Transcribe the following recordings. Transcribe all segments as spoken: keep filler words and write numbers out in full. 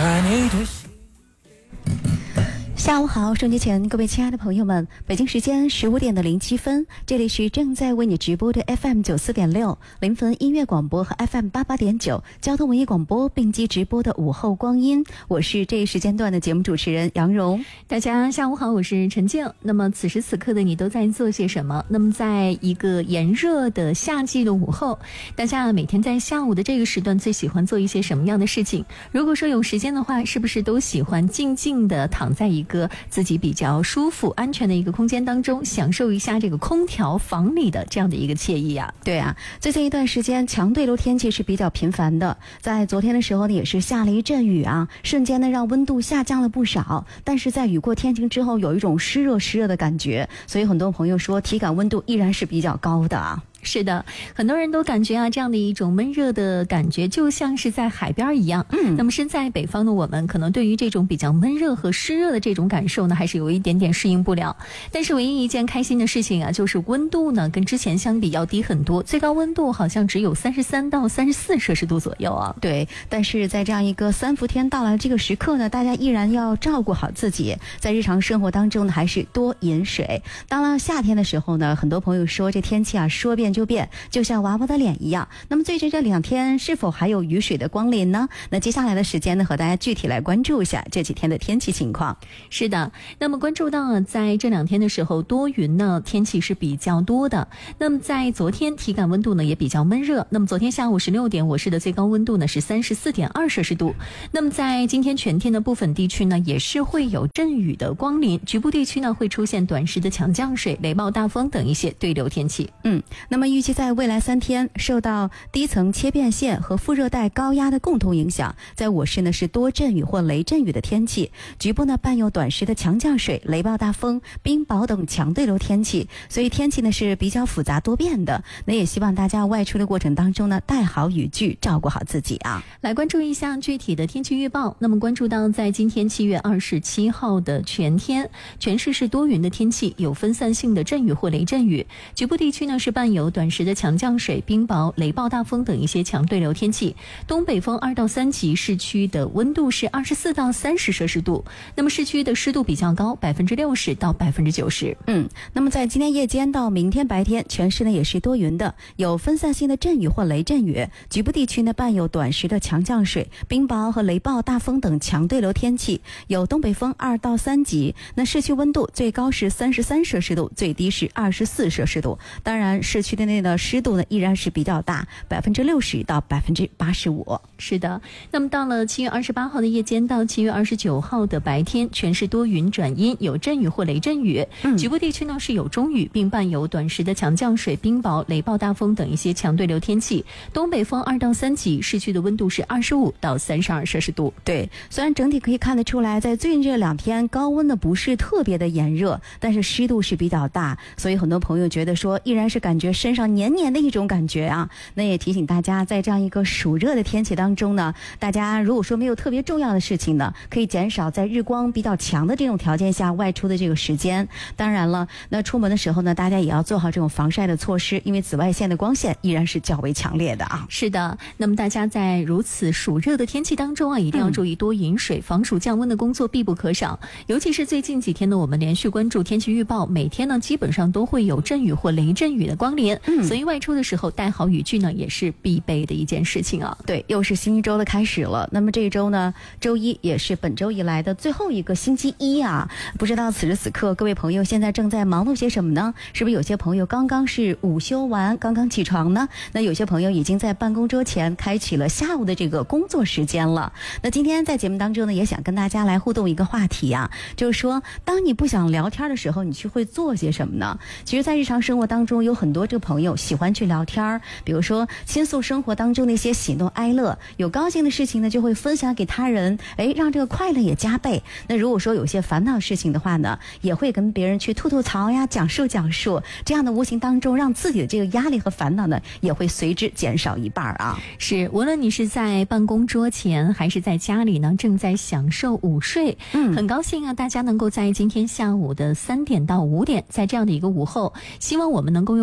爱你的心。 下午好，收机前各位亲爱的朋友们，北京时间十五点的零七分，这里是正在为你直播的 F M 九四点六临汾音乐广播和 F M 八八点九交通文艺广播并机直播的午后光阴，我是这一时间段的节目主持人杨蓉。 大家下午好，我是陈静。那么此时此刻的你都在做些什么？那么在一个炎热的夏季的午后，大家每天在下午的这个时段最喜欢做一些什么样的事情？如果说有时间的话，是不是都喜欢静静的躺在一个个自己比较舒服安全的一个空间当中，享受一下这个空调房里的这样的一个惬意啊。 对啊，最近一段时间强对流天气是比较频繁的，在昨天的时候呢也是下了一阵雨啊，瞬间呢让温度下降了不少，但是在雨过天晴之后有一种湿热湿热的感觉，所以很多朋友说体感温度依然是比较高的啊。 是的，很多人都感觉啊，这样的一种闷热的感觉就像是在海边一样。嗯，那么身在北方的我们，可能对于这种比较闷热和湿热的这种感受呢，还是有一点点适应不了。但是唯一一件开心的事情啊，就是温度呢跟之前相比要低很多，最高温度好像只有三十三到三十四摄氏度左右啊。 对，但是在这样一个三伏天到来这个时刻呢，大家依然要照顾好自己，在日常生活当中呢，还是多饮水。当了夏天的时候呢，很多朋友说这天气啊说变就变，就像娃娃的脸一样。那么最近这两天是否还有雨水的光临呢？那接下来的时间呢，和大家具体来关注一下这几天的天气情况。 是的，那么关注到在这两天的时候多云呢，天气是比较多的。那么在昨天体感温度呢也比较闷热，那么昨天下午十六点我市的最高温度呢是三十四点二摄氏度。那么在今天全天的部分地区呢也是会有阵雨的光临，局部地区呢会出现短时的强降水、雷暴大风等一些对流天气。 嗯，那么预计在未来三天，受到低层切变线和副热带高压的共同影响，在我市呢是多阵雨或雷阵雨的天气，局部呢伴有短时的强降水、雷暴大风、冰雹等强对流天气，所以天气呢是比较复杂多变的。那也希望大家外出的过程当中呢，带好雨具，照顾好自己啊。 来关注一下具体的天气预报。那么关注到在今天七月二十七号的全天，全市是多云的天气，有分散性的阵雨或雷阵雨，局部地区呢是伴有短时的强降水、冰雹、雷暴大风等一些强对流天气，东北风二到三级，市区的温度是二十四到三十摄氏度。那么市区的湿度比较高，百分之六十到百分之九十。 嗯，那么在今天夜间到明天白天，全市呢也是多云的，有分散性的阵雨或雷阵雨，局部地区呢伴有短时的强降水、冰雹和雷暴大风等强对流天气，有东北风二到三级。那市区温度最高是三十三摄氏度，最低是二十四摄氏度。当然，市区的内的湿度呢依然是比较大，百分之六十到百分之八十五。 是的，那么到了七月二十八号的夜间到七月二十九号的白天，全市多云转阴，有阵雨或雷阵雨，嗯、局部地区呢是有中雨，并伴有短时的强降水、冰雹、雷暴大风等一些强对流天气。东北风二到三级，市区的温度是二十五到三十二摄氏度。 对，虽然整体可以看得出来，在最近这两天高温呢不是特别的炎热，但是湿度是比较大，所以很多朋友觉得说依然是感觉身上黏黏的一种感觉啊。那也提醒大家，在这样一个暑热的天气当中呢，大家如果说没有特别重要的事情呢，可以减少在日光比较强的这种条件下外出的这个时间。当然了，那出门的时候呢，大家也要做好这种防晒的措施，因为紫外线的光线依然是较为强烈的啊。 是的，那么大家在如此暑热的天气当中啊，一定要注意多饮水，嗯、防暑降温的工作必不可少。尤其是最近几天呢，我们连续关注天气预报，每天呢基本上都会有阵雨或雷阵雨的光临，嗯、所以外出的时候带好雨具呢，也是必备的一件事情啊。 对，又是新一周的开始了。那么这一周呢，周一也是本周以来的最后一个星期一啊。不知道此时此刻各位朋友现在正在忙碌些什么呢？是不是有些朋友刚刚是午休完，刚刚起床呢？那有些朋友已经在办公桌前开启了下午的这个工作时间了。那今天在节目当中呢，也想跟大家来互动一个话题啊，就是说，当你不想聊天的时候，你去会做些什么呢？其实，在日常生活当中，有很多这个朋友喜欢去聊天，比如说倾诉生活当中的一些喜怒哀乐，有高兴的事情呢，就会分享给他人，哎，让这个快乐也加倍。那如果说有些烦恼事情的话呢，也会跟别人去吐吐槽呀，讲述讲述，这样的无形当中，让自己的这个压力和烦恼呢，也会随之减少一半啊。 是，无论你是在办公桌前，还是在家里呢，正在享受午睡，嗯，很高兴啊，大家能够在今天下午的三点到五点，在这样的一个午后，希望我们能够用声音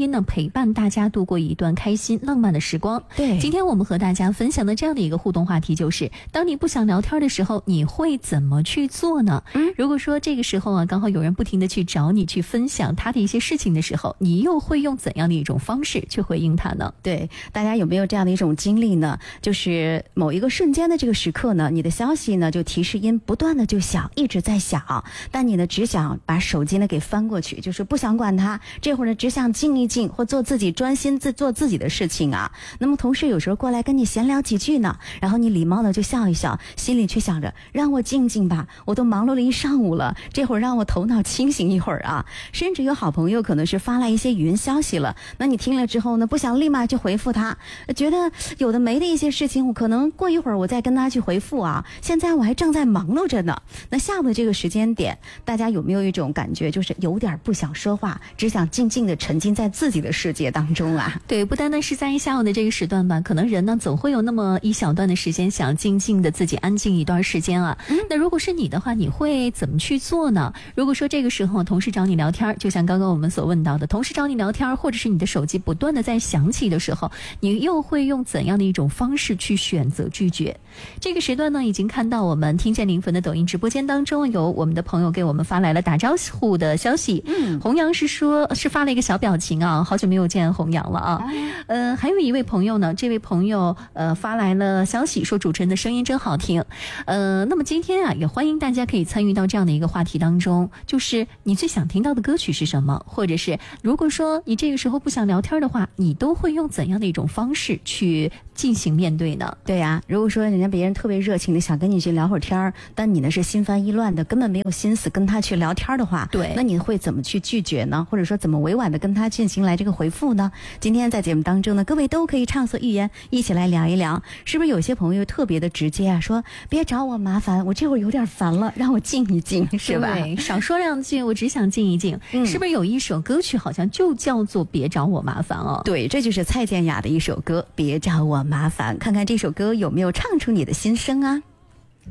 音呢陪伴大家度过一段开心浪漫的时光。 对， 今天我们和大家分享的这样的一个互动话题就是，当你不想聊天的时候，你会怎么去做呢？嗯，如果说这个时候啊，刚好有人不停的去找你去分享他的一些事情的时候，你又会用怎样的一种方式去回应他呢？ 对，大家有没有这样的一种经历呢？就是某一个瞬间的这个时刻呢，你的消息呢就提示音不断的就响，一直在响，但你呢只想把手机呢给翻过去，就是不想管它，这会儿呢只想静一静，或做自己专心自做自己的事情啊。那么同事有时候过来跟你闲聊几句呢，然后你礼貌的就笑一笑，心里却想着让我静静吧，我都忙碌了一上午了，这会儿让我头脑清醒一会儿啊。甚至有好朋友可能是发来一些语音消息了，那你听了之后呢，不想立马去回复他，觉得有的没的一些事情，我可能过一会儿我再跟他去回复啊，现在我还正在忙碌着呢。那下午的这个时间点，大家有没有一种感觉，就是有点不想说话，只想静静的沉浸在自己的世界当中啊？ 对，不单单是在下午的这个时段吧，可能人呢总会有那么一小段的时间想静静的自己安静一段时间啊。嗯、那如果是你的话，你会怎么去做呢？如果说这个时候同事找你聊天，就像刚刚我们所问到的，同事找你聊天，或者是你的手机不断的在响起的时候，你又会用怎样的一种方式去选择拒绝？这个时段呢，已经看到我们听见灵魂的抖音直播间当中，有我们的朋友给我们发来了打招呼的消息。嗯，弘扬是说是发了一个小表情啊，好久没有见弘扬了啊。呃，还有一位朋友呢，这位朋友呃发来了消息说主持人的声音真好听。呃，那么今天啊，也欢迎大家可以参与到这样的一个话题当中，就是你最想听到的歌曲是什么？或者是如果说你这个时候不想聊天的话，你都会用怎样的一种方式去进行面对呢？ 对呀、啊，如果说人家别人特别热情的想跟你去聊会儿天儿，但你呢是心烦意乱的，根本没有心思跟他去聊天的话， 对， 那你会怎么去拒绝呢？或者说怎么委婉的跟他进行来这个回复呢？今天在节目当中呢，各位都可以畅所欲言，一起来聊一聊。是不是有些朋友特别的直接啊，说别找我麻烦，我这会儿有点烦了，让我静一静，是吧？ 对，少说两句，我只想静一静。嗯、是不是有一首歌曲好像就叫做别找我麻烦哦？ 对，这就是蔡健雅的一首歌，别找我麻烦。看看这首歌有没有唱出你的心声啊？